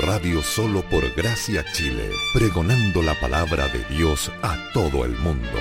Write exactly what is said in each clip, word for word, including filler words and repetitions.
Radio Solo por Gracia Chile, pregonando la palabra de Dios a todo el mundo.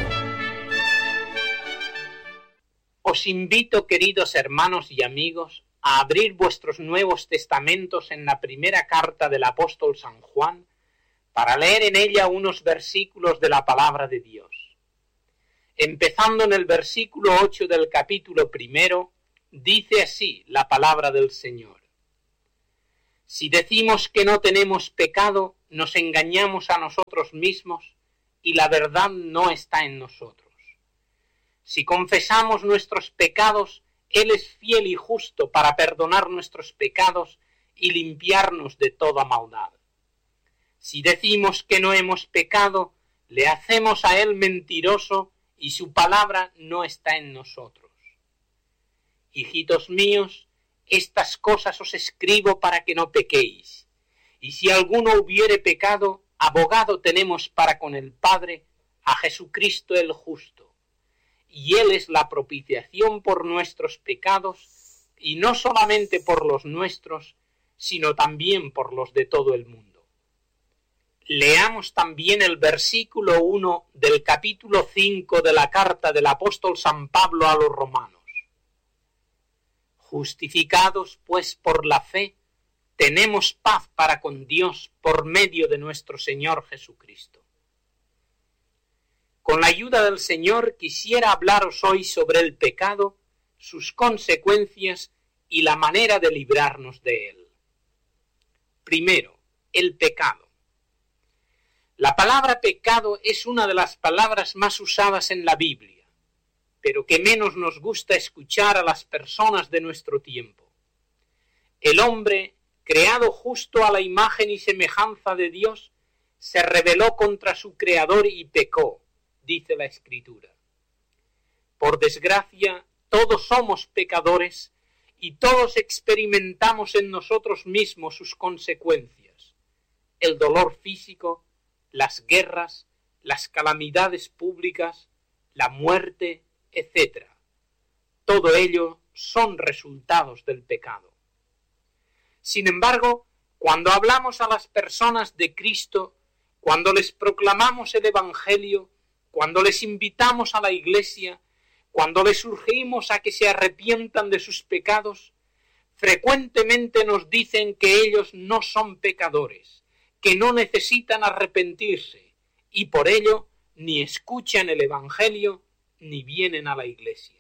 Os invito, queridos hermanos y amigos, a abrir vuestros Nuevos Testamentos en la primera carta del apóstol San Juan, para leer en ella unos versículos de la palabra de Dios. Empezando en el versículo ocho del capítulo primero, dice así la palabra del Señor. Si decimos que no tenemos pecado, nos engañamos a nosotros mismos y la verdad no está en nosotros. Si confesamos nuestros pecados, Él es fiel y justo para perdonar nuestros pecados y limpiarnos de toda maldad. Si decimos que no hemos pecado, le hacemos a Él mentiroso y su palabra no está en nosotros. Hijitos míos, estas cosas os escribo para que no pequéis. Y si alguno hubiere pecado, abogado tenemos para con el Padre, a Jesucristo el justo. Y Él es la propiciación por nuestros pecados, y no solamente por los nuestros, sino también por los de todo el mundo. Leamos también el versículo uno del capítulo cinco de la carta del apóstol San Pablo a los romanos. Justificados, pues, por la fe, tenemos paz para con Dios por medio de nuestro Señor Jesucristo. Con la ayuda del Señor quisiera hablaros hoy sobre el pecado, sus consecuencias y la manera de librarnos de él. Primero, el pecado. La palabra pecado es una de las palabras más usadas en la Biblia, pero que menos nos gusta escuchar a las personas de nuestro tiempo. El hombre, creado justo a la imagen y semejanza de Dios, se rebeló contra su Creador y pecó, dice la Escritura. Por desgracia, todos somos pecadores y todos experimentamos en nosotros mismos sus consecuencias: el dolor físico, las guerras, las calamidades públicas, la muerte, etcétera. Todo ello son resultados del pecado. Sin embargo, cuando hablamos a las personas de Cristo, cuando les proclamamos el Evangelio, cuando les invitamos a la Iglesia, cuando les urgimos a que se arrepientan de sus pecados, frecuentemente nos dicen que ellos no son pecadores, que no necesitan arrepentirse, y por ello ni escuchan el Evangelio ni vienen a la Iglesia.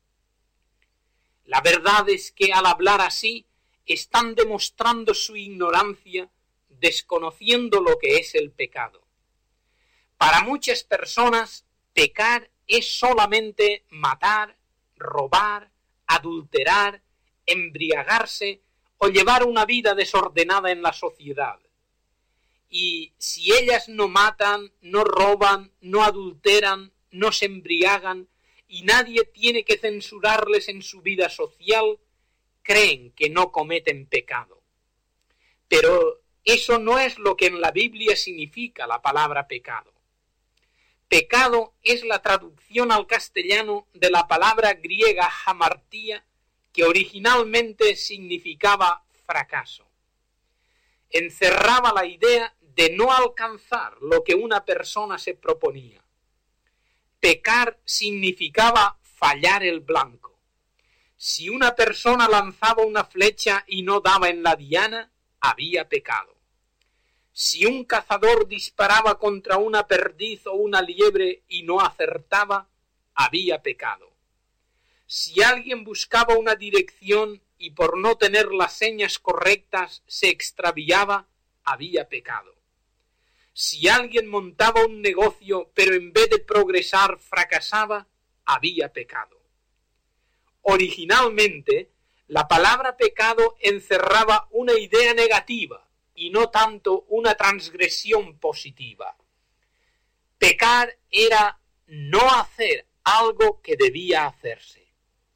La verdad es que al hablar así están demostrando su ignorancia, desconociendo lo que es el pecado. Para muchas personas, pecar es solamente matar, robar, adulterar, embriagarse o llevar una vida desordenada en la sociedad. Y si ellas no matan, no roban, no adulteran, no se embriagan y nadie tiene que censurarles en su vida social, creen que no cometen pecado. Pero eso no es lo que en la Biblia significa la palabra pecado. Pecado es la traducción al castellano de la palabra griega hamartía, que originalmente significaba fracaso. Encerraba la idea de no alcanzar lo que una persona se proponía. Pecar significaba fallar el blanco. Si una persona lanzaba una flecha y no daba en la diana, había pecado. Si un cazador disparaba contra una perdiz o una liebre y no acertaba, había pecado. Si alguien buscaba una dirección y por no tener las señas correctas se extraviaba, había pecado. Si alguien montaba un negocio, pero en vez de progresar fracasaba, había pecado. Originalmente, la palabra pecado encerraba una idea negativa y no tanto una transgresión positiva. Pecar era no hacer algo que debía hacerse.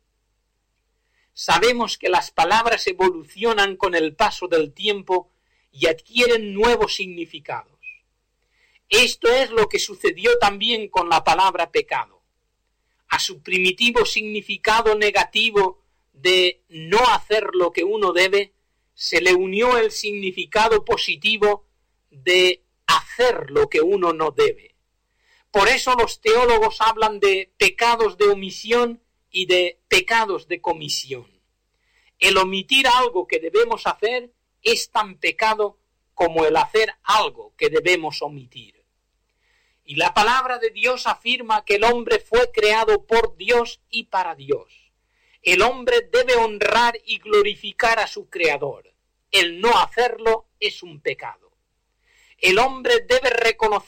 Sabemos que las palabras evolucionan con el paso del tiempo y adquieren nuevos significados. Esto es lo que sucedió también con la palabra pecado. A su primitivo significado negativo de no hacer lo que uno debe, se le unió el significado positivo de hacer lo que uno no debe. Por eso los teólogos hablan de pecados de omisión y de pecados de comisión. El omitir algo que debemos hacer es tan pecado como el hacer algo que debemos omitir. Y la palabra de Dios afirma que el hombre fue creado por Dios y para Dios. El hombre debe honrar y glorificar a su Creador. El no hacerlo es un pecado. El hombre debe reconocer